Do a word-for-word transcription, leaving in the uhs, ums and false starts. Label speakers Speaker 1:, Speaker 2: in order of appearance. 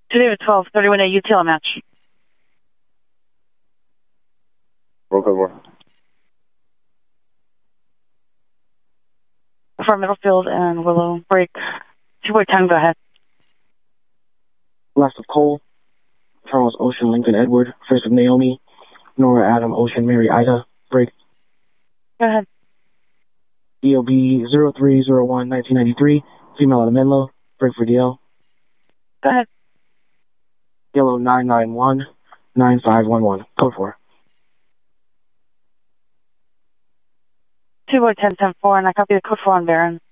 Speaker 1: Today with twelve thirty-one A U T L match.
Speaker 2: Roll code more.
Speaker 1: For Middlefield and Willow, break. two boy ten, go ahead.
Speaker 3: Last of Cole, Charles, Ocean, Lincoln, Edward, first of Naomi, Nora, Adam, Ocean, Mary, Ida, break.
Speaker 1: Go ahead.
Speaker 3: D L B zero three zero one nineteen ninety-three, female out of Menlo, break for D L.
Speaker 1: Go ahead.
Speaker 3: Yellow nine nine one nine five one one, code four.
Speaker 1: two boy ten ten four, and I copy the code four on Baron.